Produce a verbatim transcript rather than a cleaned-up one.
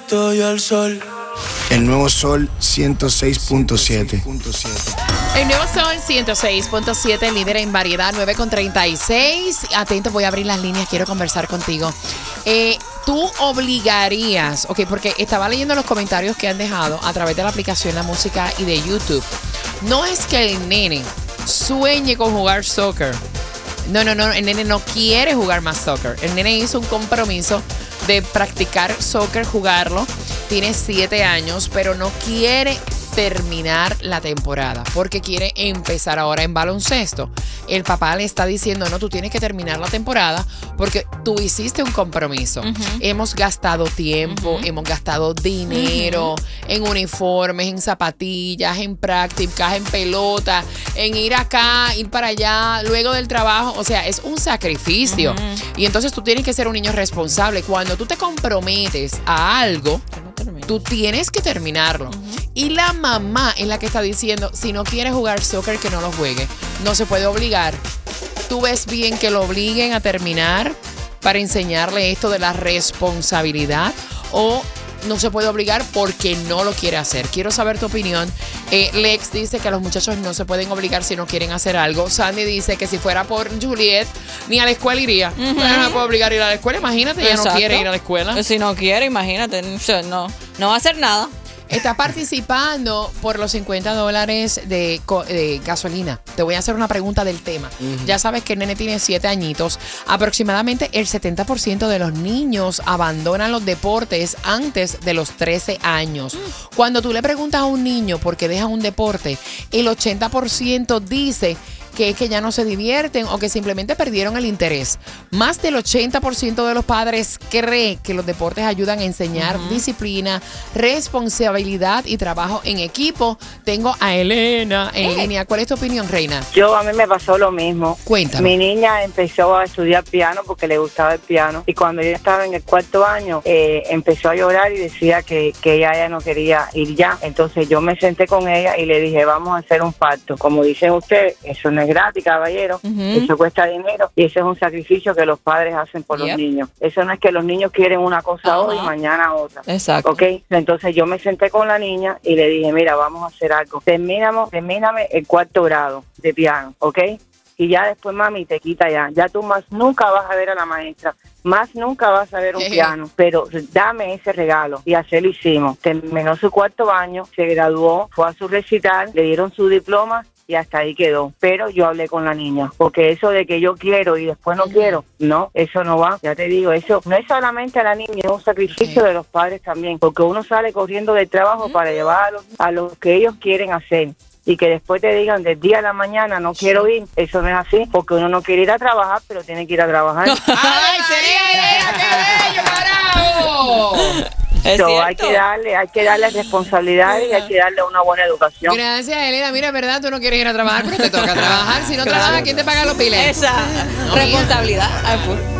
estoy al sol. El nuevo Sol ciento seis punto siete. El nuevo Sol ciento seis punto siete, líder en variedad, nueve con treinta y seis. Atento, voy a abrir las líneas, quiero conversar contigo. Eh, tú obligarías, ok, porque estaba leyendo los comentarios que han dejado a través de la aplicación La Música y de YouTube. No es que el nene sueñe con jugar soccer. No, no, no, el nene no quiere jugar más soccer. El nene hizo un compromiso de practicar soccer, jugarlo. Tiene siete años, pero no quiere terminar la temporada porque quiere empezar ahora en baloncesto. El papá le está diciendo, no, tú tienes que terminar la temporada porque tú hiciste un compromiso. Uh-huh. Hemos gastado tiempo, uh-huh. hemos gastado dinero uh-huh. en uniformes, en zapatillas, en prácticas, en pelota, en ir acá, ir para allá, luego del trabajo. O sea, es un sacrificio. Uh-huh. Y entonces tú tienes que ser un niño responsable. Cuando tú te comprometes a algo, tú tienes que terminarlo. Uh-huh. Y la mamá es la que está diciendo, si no quiere jugar soccer, que no lo juegue. No se puede obligar. ¿Tú ves bien que lo obliguen a terminar para enseñarle esto de la responsabilidad? ¿O no se puede obligar porque no lo quiere hacer? Quiero saber tu opinión. Eh, Lex dice que a los muchachos no se pueden obligar si no quieren hacer algo. Sandy dice que si fuera por Juliet, ni a la escuela iría. Uh-huh. No me puedo obligar a ir a la escuela. Imagínate, ella no quiere ir a la escuela. Si no quiere, imagínate, no, no va a hacer nada. Estás participando por los cincuenta dólares de, de gasolina. Te voy a hacer una pregunta del tema. Uh-huh. Ya sabes que el nene tiene siete añitos. Aproximadamente el setenta por ciento de los niños abandonan los deportes antes de los trece años. Uh-huh. Cuando tú le preguntas a un niño por qué deja un deporte, el ochenta por ciento dice que es que ya no se divierten o que simplemente perdieron el interés. Más del ochenta por ciento de los padres cree que los deportes ayudan a enseñar uh-huh. disciplina, responsabilidad y trabajo en equipo. Tengo a Elena en eh. línea. ¿Cuál es tu opinión, Reina? Yo, a mí me pasó lo mismo. Cuéntame. Mi niña empezó a estudiar piano porque le gustaba el piano y cuando yo estaba en el cuarto año eh, empezó a llorar y decía que, que ella ya no quería ir ya. Entonces yo me senté con ella y le dije, vamos a hacer un pacto. Como dicen ustedes, eso no es gratis, caballero. Uh-huh. Eso cuesta dinero y ese es un sacrificio que los padres hacen por yep. los niños. Eso no es que los niños quieren una cosa uh-huh. hoy y mañana otra. Exacto. ¿Ok? Entonces yo me senté con la niña y le dije, mira, vamos a hacer algo. Terminamos, termíname el cuarto grado de piano, ¿ok? Y ya después, mami, te quita ya. Ya tú más nunca vas a ver a la maestra. Más nunca vas a ver un piano, pero dame ese regalo. Y así lo hicimos. Terminó su cuarto año, se graduó, fue a su recital, le dieron su diploma y hasta ahí quedó. Pero yo hablé con la niña, porque eso de que yo quiero y después no quiero, no, eso no va. Ya te digo, eso no es solamente a la niña, es un sacrificio de los padres también, porque uno sale corriendo del trabajo para llevar a los, a los que ellos quieren hacer. Y que después te digan del día a la mañana no quiero ir, eso no es así, porque uno no quiere ir a trabajar, pero tiene que ir a trabajar. ¡Ay, sería qué bello, carajo! So, hay que darle, hay que darle responsabilidades y hay que darle una buena educación. Gracias, Elena. Mira, es verdad, tú no quieres ir a trabajar, pero te toca trabajar. Si no claro. trabajas, ¿quién te paga los piles? Esa no, responsabilidad. Ay,